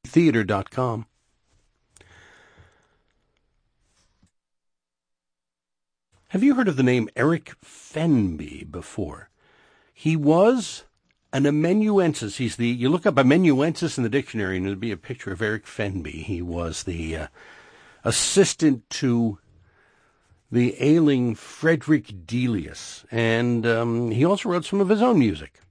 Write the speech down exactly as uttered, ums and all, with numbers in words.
theater dot com. Have you heard of the name Eric Fenby before? He was an amanuensis. He's the, you look up amanuensis in the dictionary and there'll be a picture of Eric Fenby. He was the uh, assistant to the ailing Frederick Delius. And um, he also wrote some of his own music.